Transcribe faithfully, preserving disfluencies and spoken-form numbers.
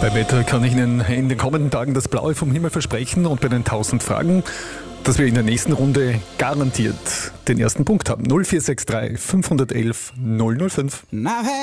Bei Wetter kann ich Ihnen in den kommenden Tagen das Blaue vom Himmel versprechen und bei den tausend Fragen, dass wir in der nächsten Runde garantiert den ersten Punkt haben. null vier sechs drei fünf eins eins null null fünf.